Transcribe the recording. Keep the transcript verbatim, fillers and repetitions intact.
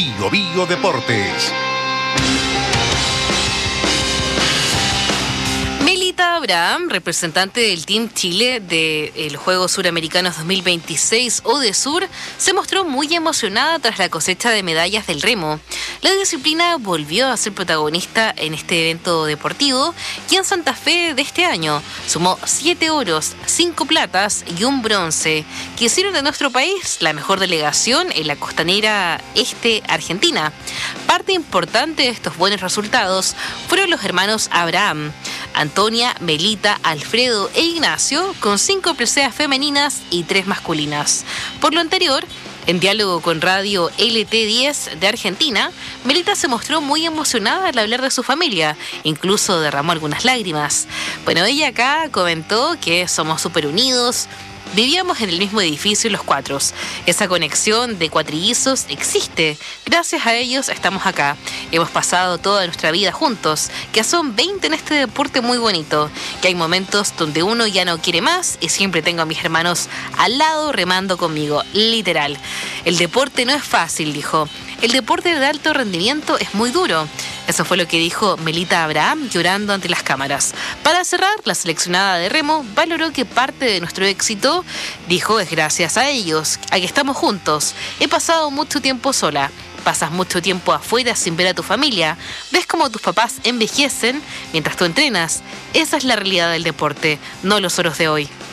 Bio Bio Deportes. Melita Abraham, representante del Team Chile de los Juegos Suramericanos dos mil veintiséis UDESUR, se mostró muy emocionada tras la cosecha de medallas del remo. La disciplina volvió a ser protagonista en este evento deportivo y en Santa Fe de este año sumó siete oros, cinco platas y un bronce, que hicieron de nuestro país la mejor delegación en la costanera este argentina. Parte importante de estos buenos resultados fueron los hermanos Abraham, Antonia, Melita, Alfredo e Ignacio, con cinco preseas femeninas y tres masculinas. Por lo anterior, en diálogo con Radio L T diez de Argentina, Melita se mostró muy emocionada al hablar de su familia, incluso derramó algunas lágrimas. Bueno, ella acá comentó que somos súper unidos. Vivíamos en el mismo edificio los cuatro. Esa conexión de cuatrillizos existe. Gracias a ellos estamos acá. Hemos pasado toda nuestra vida juntos, que son veinte en este deporte muy bonito, que hay momentos donde uno ya no quiere más y siempre tengo a mis hermanos al lado remando conmigo, literal. El deporte no es fácil, dijo. El deporte de alto rendimiento es muy duro. Eso fue lo que dijo Melita Abraham llorando ante las cámaras. Para cerrar, la seleccionada de remo valoró que parte de nuestro éxito, dijo, es gracias a ellos, a que estamos juntos. He pasado mucho tiempo sola. Pasas mucho tiempo afuera sin ver a tu familia. Ves cómo tus papás envejecen mientras tú entrenas. Esa es la realidad del deporte, no los oros de hoy.